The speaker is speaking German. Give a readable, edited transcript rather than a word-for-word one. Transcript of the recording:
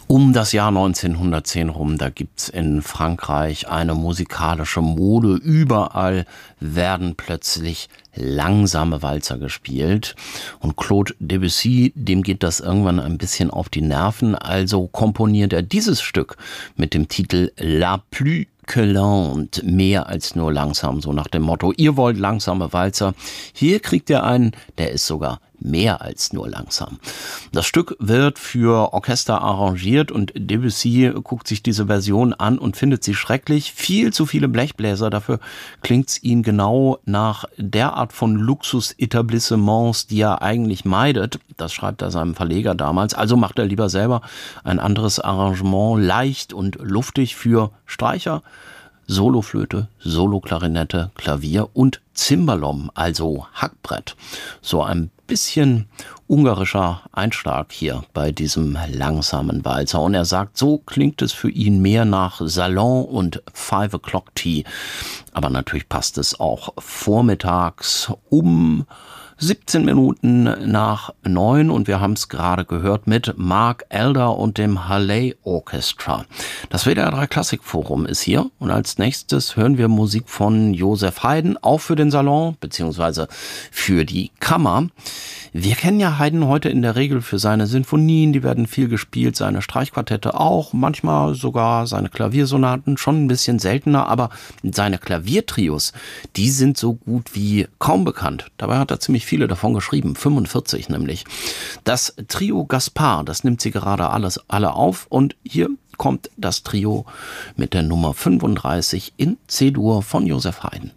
Um das Jahr 1910 rum, da gibt's in Frankreich eine musikalische Mode. Überall werden plötzlich langsame Walzer gespielt. Und Claude Debussy, dem geht das irgendwann ein bisschen auf die Nerven. Also komponiert er dieses Stück mit dem Titel La Plus que lente, mehr als nur langsam, so nach dem Motto, ihr wollt langsame Walzer. Hier kriegt ihr einen, der ist sogar mehr als nur langsam. Das Stück wird für Orchester arrangiert und Debussy guckt sich diese Version an und findet sie schrecklich. Viel zu viele Blechbläser, dafür klingt's ihn genau nach der Art von Luxusetablissements, die er eigentlich meidet. Das schreibt er seinem Verleger damals. Also macht er lieber selber ein anderes Arrangement, leicht und luftig für Streicher, Soloflöte, Soloklarinette, Klavier und Cimbalom, also Hackbrett. So ein bisschen ungarischer Einschlag hier bei diesem langsamen Walzer. Und er sagt, so klingt es für ihn mehr nach Salon und 5 O'Clock Tea. Aber natürlich passt es auch vormittags um 17 Minuten nach 9 und wir haben es gerade gehört mit Mark Elder und dem Halley Orchestra. Das WDR 3 Klassikforum ist hier und als nächstes hören wir Musik von Joseph Haydn, auch für den Salon beziehungsweise für die Kammer. Wir kennen ja Haydn heute in der Regel für seine Sinfonien, die werden viel gespielt, seine Streichquartette auch, manchmal sogar seine Klaviersonaten, schon ein bisschen seltener, aber seine Klaviertrios, die sind so gut wie kaum bekannt. Dabei hat er ziemlich viele davon geschrieben, 45 nämlich. Das Trio Gaspard, das nimmt sie gerade alle auf und hier kommt das Trio mit der Nummer 35 in C-Dur von Joseph Haydn.